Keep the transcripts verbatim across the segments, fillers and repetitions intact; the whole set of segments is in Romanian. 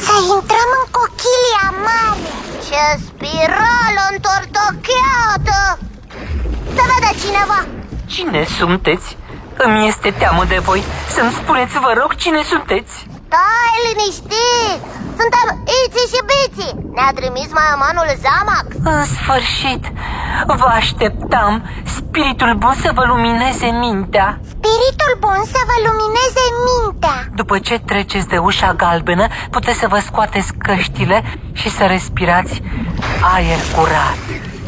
Să intrăm în cochilia mare. Ce spirală întortocheată! Să vadă cineva! Cine sunteți? Îmi este teamă de voi. Să-mi spuneți, vă rog, cine sunteți? Stai liniștit! Suntem Iții și Biții. Ne-a trimis maiamanul Zamax. În sfârșit, vă așteptam. Spiritul bun să vă lumineze mintea. Spiritul bun să vă lumineze mintea. După ce treceți de ușa galbenă, puteți să vă scoateți căștile și să respirați aer curat.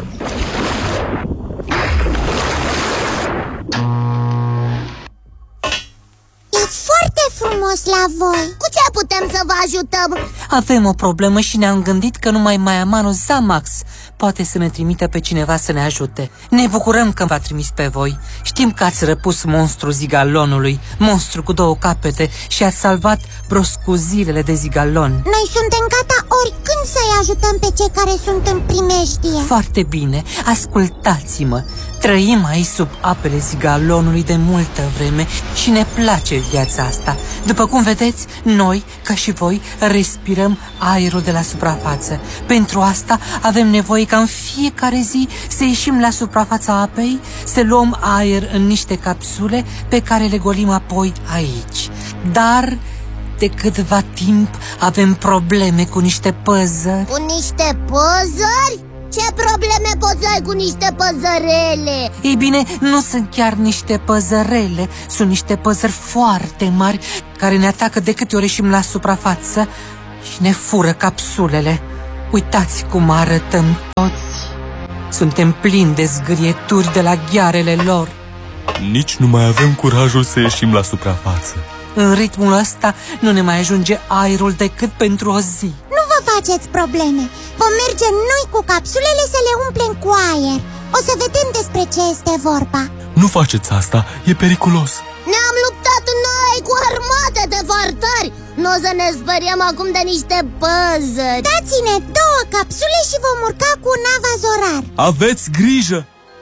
Frumos la voi. Cu ce putem să vă ajutăm? Avem o problemă și ne-am gândit că numai maiamanul Zamax poate să ne trimită pe cineva să ne ajute. Ne bucurăm că v-a trimis pe voi. Știm că ați răpus monstrul Zigalonului, monstru cu două capete, și ați salvat broscuzilele de Zigalon. Noi suntem gata oricând să-i ajutăm pe cei care sunt în primejdie. Foarte bine, ascultați-mă. Trăim aici sub apele Zigalonului de multă vreme și ne place viața asta. După cum vedeți, noi, ca și voi, respirăm aerul de la suprafață. Pentru asta avem nevoie ca în fiecare zi să ieșim la suprafața apei, să luăm aer în niște capsule pe care le golim apoi aici. Dar de câtva timp avem probleme cu niște păzări. Cu niște păzări? Ce probleme poți să ai cu niște păzărele? Ei bine, nu sunt chiar niște păzărele. Sunt niște păzări foarte mari care ne atacă de câte ori ieșim la suprafață și ne fură capsulele. Uitați cum arătăm toți. Suntem plini de zgârieturi de la ghearele lor. Nici nu mai avem curajul să ieșim la suprafață. În ritmul ăsta nu ne mai ajunge aerul decât pentru o zi. Nu vă faceți probleme. Vom merge noi cu capsulele să le umplem cu aer. O să vedem despre ce este vorba. Nu faceți asta, e periculos. Ne-am luptat noi cu armate de fartari. Nu o să ne speriem acum de niște păzări. Dați-ne două capsule și vom urca cu nava Zorar. Aveți grijă!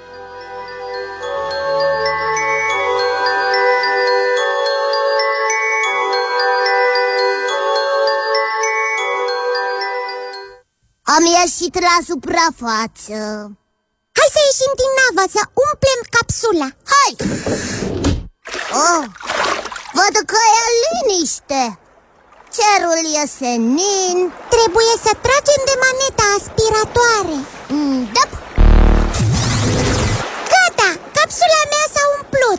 Am ieșit la suprafață. Hai să ieșim din navă, să umplem capsula. Hai! Oh, văd că e liniște. Cerul e senin. Trebuie să tragem de maneta aspiratoare. mm, da. Gata! Capsula mea s-a umplut.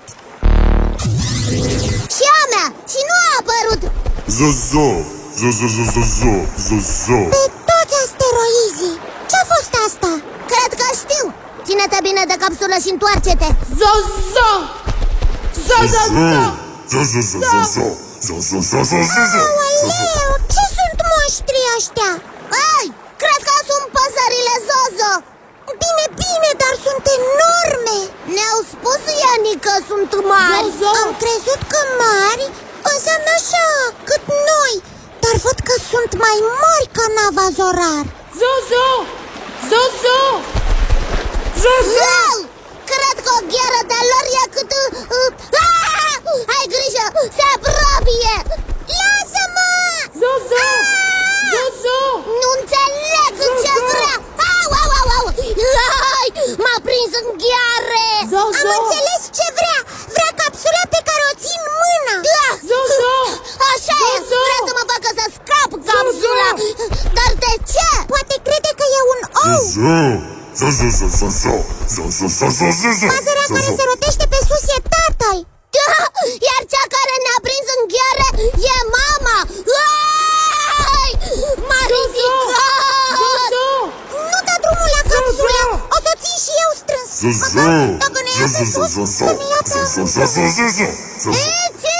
Și a mea! Și nu a apărut. Zozo! Zozo, zozo, zozo, zozo. Pe toți asteroizii. Ce-a fost asta? Cred că știu. Ține-te bine de capsulă și întoarce-te. Zozo! Zozo! Zozo, zozo, zozo, zozo, zozo. Aoleu, ce sunt moștrii ăștia? Ai, cred că sunt păsările Zozo. Bine, bine, dar sunt enorme. Ne-au spus ianii că sunt mari. Zozo. Am crezut că mari înseamnă așa, cât noi. Dar văd că sunt mai mari ca nava Zorar. Zozo! Zozo! Zozo! Cred că o gheară de lor e cât... Uh, ah! Ai grijă! Se apropie! Lasă-mă! Zozo! Ah! Zozo! Nu înțeleg Zozo. Ce vrea! Au, au, au, au! Ai! M-a prins în gheare! Zozo. Am înțeles ce vrea! Vrea capsula pe care o țin în mână! Da! Zozo! Așa Zozo. E! Vrea să mă facă să scap capsula! Zozo. Dar de ce? Poate crede că e un ou! Zozo! Zozo, zozo, zozo, zozo, zozo. Păsărea care se rotește pe sus e tatăl. Da! Iar cea care ne-a prins în gheare e mama! Ai! M-a ridicat! Zozo! Nu da drumul la capsulă! O să țin și eu strâns! Zozo! Dacă ne ia pe sus, să ne ia pe sus! Ici!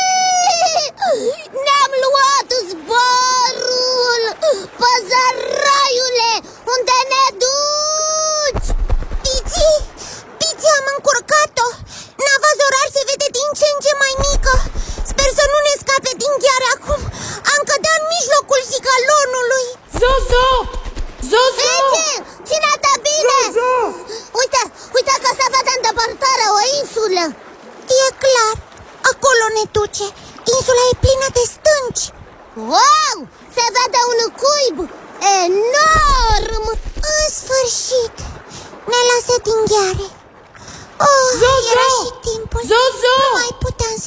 Ne-am luat zborul! Păzăraiule! Unde ne duci? Piți! Piți, am încurcat-o! Nava Zorar se vede din ce în ce mai mică. Sper să nu ne scape din gheare acum. Am cădea în mijlocul Zigalonului. Zozo! Zozo! Piți! Ține-te bine! Zozo! Uite, uite că se vede în depărtare o insulă. E clar. Wow! Se vede un cuib enorm! În sfârșit! Ne lasă din gheare. Oh, Zozo! era și timpul. Zozo! Nu mai puteam